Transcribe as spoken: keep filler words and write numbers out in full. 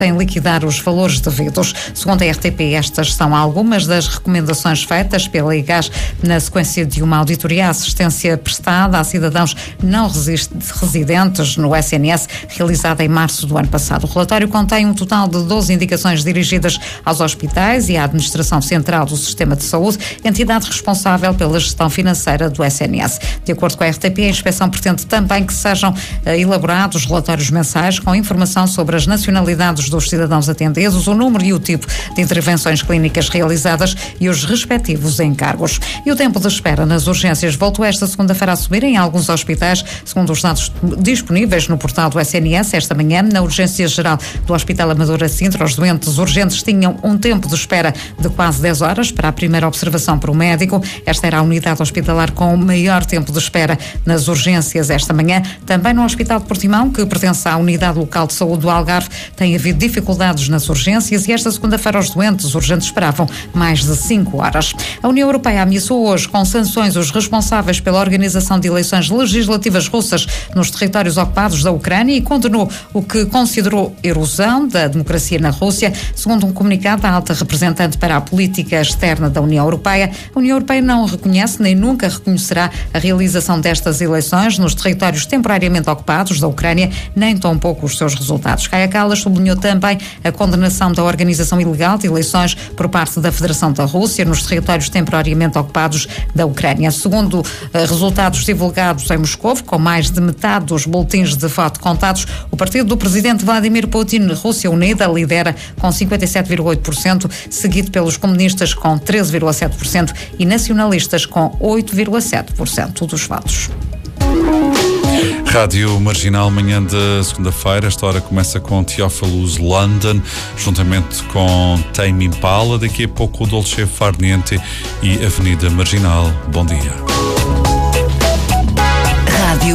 sem liquidar os valores devidos. Segundo a R T P, estas são algumas das recomendações feitas pela I G A S na sequência de uma auditoria à assistência prestada a cidadãos não residentes no S N S, realizada em março do ano passado. O relatório contém um total de doze indicações dirigidas aos hospitais e à Administração Central do Sistema de Saúde, entidade responsável pela gestão financeira do S N S. De acordo com a R T P, a inspeção pretende também que sejam uh, elaborados relatórios mensais com informação sobre as nacionalidades dos cidadãos atendidos, o número e o tipo de intervenções clínicas realizadas e os respectivos encargos. E o tempo de espera nas urgências voltou esta segunda-feira a subir em alguns hospitais, segundo os dados disponíveis no portal do S N S. Esta manhã, na urgência geral do Hospital Amadora Sintra, os doentes urgentes tinham um tempo de espera de quase dez horas para a primeira observação por um médico. Esta era a unidade hospitalar com o maior tempo de espera nas urgências esta manhã. Também no Hospital de Portimão, que pertence à Unidade Local de Saúde do Algarve, tem havido dificuldades nas urgências e esta segunda-feira os doentes urgentes esperavam mais de cinco horas. A União Europeia ameaçou hoje com sanções os responsáveis pela organização de eleições legislativas russas nos territórios ocupados da Ucrânia e condenou o que considerou erosão da democracia na Rússia. Segundo um comunicado da alta representante para a política externa da União Europeia, a União Europeia não reconhece nem nunca reconhecerá a realização destas eleições nos territórios temporariamente ocupados da Ucrânia, nem tampouco os seus resultados. Kaja Kallas sublinhou também a condenação da organização ilegal de eleições por parte da Federação da Rússia nos territórios temporariamente ocupados da Ucrânia. Segundo uh, resultados divulgados em Moscou, com mais de metade dos boletins de voto contados, o partido do presidente Vladimir Putin, Rússia Unida, lidera com cinquenta e sete vírgula oito por cento, seguido pelos comunistas com treze vírgula sete por cento e nacionalistas com oito vírgula sete por cento dos votos. Rádio Marginal, manhã de segunda-feira. Esta hora começa com Theophilus London, juntamente com Tame Impala. Daqui a pouco o Dolce Far Niente e Avenida Marginal. Bom dia.